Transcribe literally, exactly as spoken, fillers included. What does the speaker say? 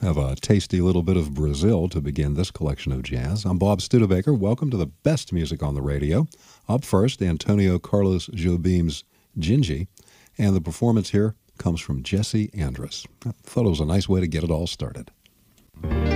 Have a tasty little bit of Brazil to begin this collection of jazz. I'm Bob Studebaker. Welcome to the best music on the radio. Up first, Antonio Carlos Jobim's Gingy, and the performance here comes from Jesse Andrus. I thought it was a nice way to get it all started.